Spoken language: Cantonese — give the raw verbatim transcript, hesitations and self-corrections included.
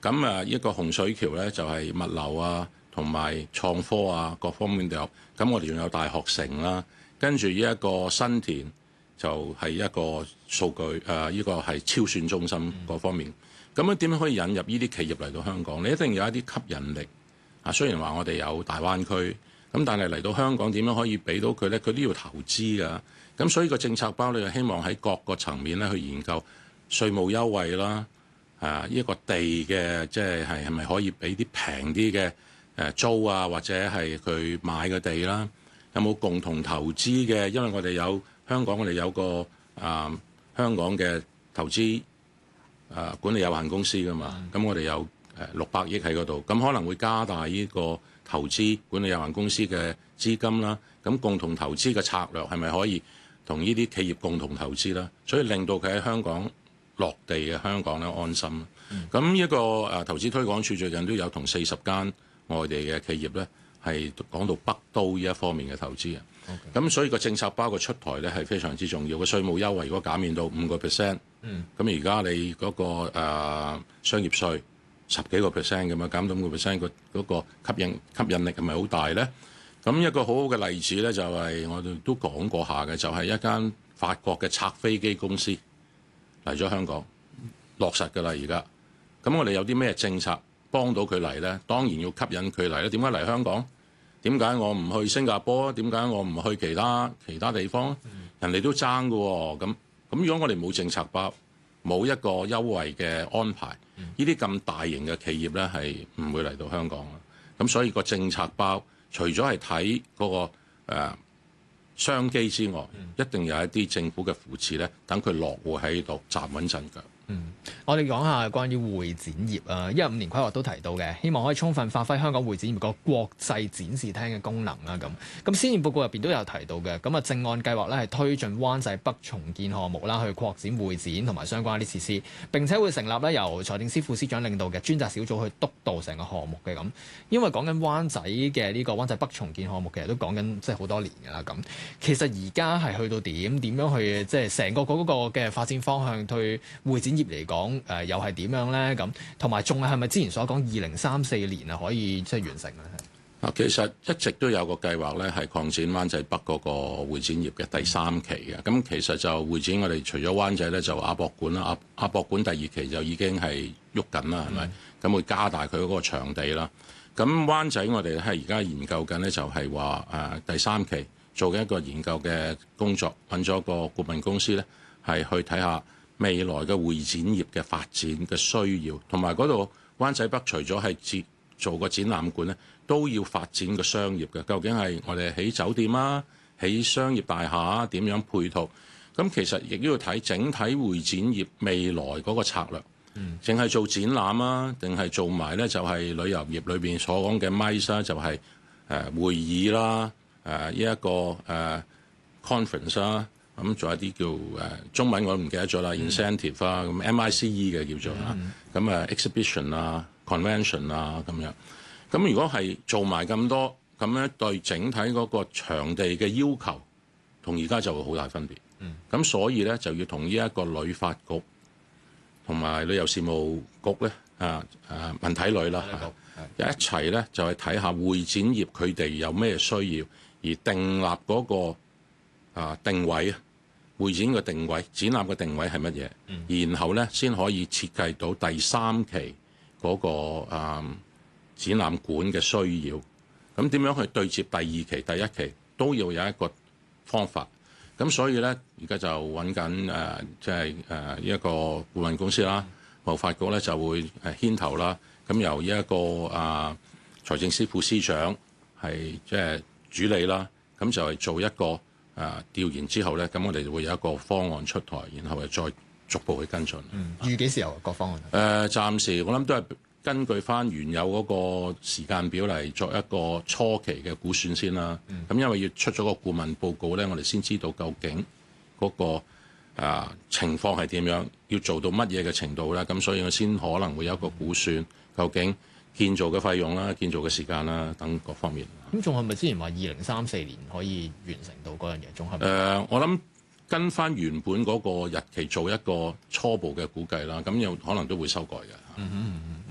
咁啊，一個洪水橋咧就係、是、物流啊，同埋創科啊，各方面都有。咁我哋仲有大學城啦，跟住呢一個新田就係一個數據誒，呢、呃這個係超算中心各方面。咁樣點樣可以引入呢啲企業嚟到香港？你一定有一啲吸引力啊。雖然話我哋有大灣區，咁但係嚟到香港點樣可以俾到佢咧？佢都要投資㗎。咁所以個政策包咧，就希望喺各個層面咧去研究稅務優惠啦。啊！呢、這個地嘅即係係係咪可以俾啲平啲嘅誒租啊，或者係佢買嘅地啦？有冇共同投資嘅？因為我哋有香港，我哋有個啊香港嘅投資啊管理有限公司㗎嘛。咁、嗯、我哋有誒六百億喺嗰度，咁可能會加大呢個投資管理有限公司嘅資金啦。咁共同投資嘅策略係咪可以同呢啲企業共同投資啦？所以令到佢喺香港落地嘅香港咧安心。咁、嗯、一個誒投資推廣署最近都有同四十間外地嘅企業咧係講到北都呢一方面嘅投資啊。咁、okay. 所以個政策包括出台咧係非常之重要。個稅務優惠如果減免到五個 percent，咁而家你嗰、那個誒、呃、商業稅十幾個 percent 咁啊，減到五個 percent，個嗰個吸引吸引力係咪好大咧？咁一個好好嘅例子咧就係、是、我哋都講過下嘅，就係、是、一間法國嘅拆飛機公司嚟咗香港落實㗎啦，而家咁我哋有啲咩政策幫到佢嚟呢？當然要吸引佢嚟咧。點解嚟香港？點解我唔去新加坡？點解我唔去其他其他地方？人哋都爭㗎喎。咁咁如果我哋冇政策包，冇一個優惠嘅安排，呢啲咁大型嘅企業呢係唔會嚟到香港啦。咁所以個政策包除咗係睇嗰個誒、呃、商機之外，一定有一啲政府嘅扶持咧，等佢落戶喺度站穩陣腳。 嗯，我哋講下關於會展業啊，一五年規劃都提到嘅，希望可以充分發揮香港會展業個國際展示廳嘅功能啦。咁咁施政報告入邊都有提到嘅，咁啊正案計劃咧係推進灣仔北重建項目啦，去擴展會展同埋相關啲設施，並且會成立咧由財政司副司長領導嘅專責小組去督導成個項目嘅。咁因為講緊灣仔嘅呢個灣仔北重建項目，其實都講緊即係好多年㗎啦。咁其實而家係去到點點樣去即係成個嗰個嘅發展方向對會展業嚟講，誒、呃、又係點樣咧？咁同埋仲係咪之前所講二零三四年啊可以即係完成咧？ 啊，其實一直都有個計劃咧，係擴展灣仔北嗰個會展業嘅第三期嘅。咁、嗯、其實就會展我哋除咗灣仔咧，就亞博館啦，亞亞博館第二期就已經係喐緊啦，係咪？咁、嗯、會加大佢嗰個場地啦。咁灣仔我哋係而家研究緊咧，就係話誒第三期做緊一個研究嘅工作，揾咗個顧問公司咧，係去睇下未來嘅會展業嘅發展嘅需要，同埋嗰度灣仔北除咗係做個展覽館咧，都要發展個商業嘅。究竟係我哋起酒店啊，起商業大廈啊，點樣配套？咁其實亦都要睇整體會展業未來嗰個策略。嗯，淨係做展覽啊，定係做埋咧就係旅遊業裏邊所講嘅 MICE 啦，就係誒會議啦，誒呢一個誒、呃、conference 啦。咁仲有啲叫誒中文我都唔記得咗啦 incentive 啊，咁 M I C E 嘅叫做啊，咁啊 exhibition 啊 convention 啊咁樣。咁如果係做埋咁多，咁咧對整體嗰個場地嘅要求，同而家就會好大分別。咁所以咧就要同呢一個旅發局同埋旅遊事務局咧啊啊文體旅啦一齊咧就係睇下會展業佢哋有咩需要，而訂立嗰個啊定位啊，會展嘅定位，展覽嘅定位係乜嘢？嗯、然後咧先可以設計到第三期嗰、那個啊展覽館嘅需要。咁點樣去對接第二期、第一期都要有一個方法。咁所以咧，而家就揾緊誒，即係誒一個顧問公司啦，貿發局咧就會誒牽頭啦。咁由一個啊財政司副司長係即係主理啦。咁就係做一個。啊！調研之後咧，咁我哋會有一個方案出台，然後係再逐步去跟進。 嗯，預幾時有個方案？誒、 呃，暫時我諗都係根據翻原有嗰個時間表嚟作一個初期嘅估算先啦。咁、嗯、因為要出咗個顧問報告咧，我哋先知道究竟嗰、嗰個啊情況係點樣，要做到乜嘢嘅程度咧。咁所以我先可能會有一個估算，究竟建造嘅費用啦、建造嘅時間啦等各方面。 咁仲係咪之前話二零三四年可以完成到嗰樣嘢？仲係咪？ 誒，我諗跟翻原本嗰個日期做一個初步嘅估計啦，咁有可能都會修改嘅。 嗯哼嗯哼。